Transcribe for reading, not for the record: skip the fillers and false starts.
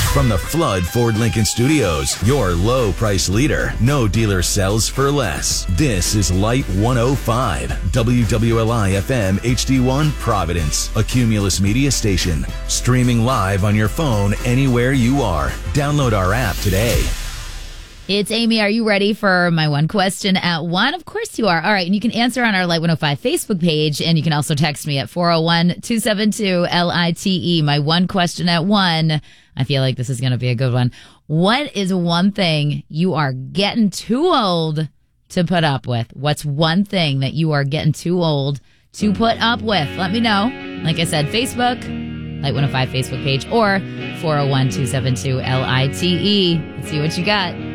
From the Flood Ford Lincoln Studios, your low price leader. No dealer sells for less. This is Light 105, WWLI FM HD1 Providence, a Cumulus media station. Streaming live on your phone anywhere you are. Download our app today. It's Amy. Are you ready for my one question at 1? Of course you are. All right. And you can answer on our Light 105 Facebook page. And you can also text me at 401-272-LITE. My one question at 1. I feel like this is going to be a good one. What is one thing you are getting too old to put up with? What's one thing that you are getting too old to put up with? Let me know. Like I said, Facebook, Light 105 Facebook page, or 401-272-LITE. Let's see what you got.